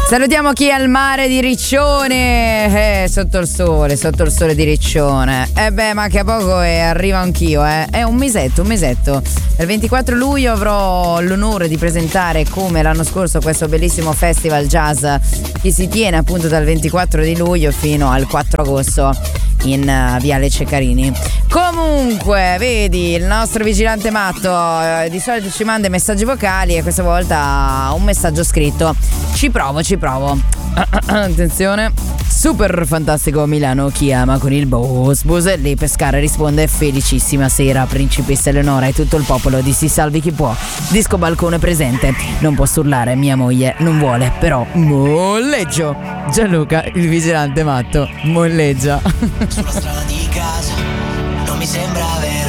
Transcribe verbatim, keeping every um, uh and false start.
Salutiamo chi è al mare di Riccione, eh, sotto il sole, sotto il sole di Riccione. E eh beh, manca poco e arrivo anch'io, eh. È un mesetto, un mesetto. Il ventiquattro luglio avrò l'onore di presentare, come l'anno scorso, questo bellissimo festival jazz che si tiene appunto dal ventiquattro di luglio fino al quattro agosto in uh, Viale Ceccarini. Comunque, vedi, il nostro vigilante matto eh, di solito ci manda i messaggi vocali e questa volta un messaggio scritto. Ci provo, ci provo. Attenzione. Super fantastico Milano chi ama con il boss. Buselli Pescara risponde: felicissima sera principessa Eleonora e tutto il popolo di Si salvi chi può. Disco balcone presente. Non posso urlare, mia moglie non vuole, però molleggio. Gianluca, il vigilante matto, molleggia. Sulla strada di casa non mi sembra vero.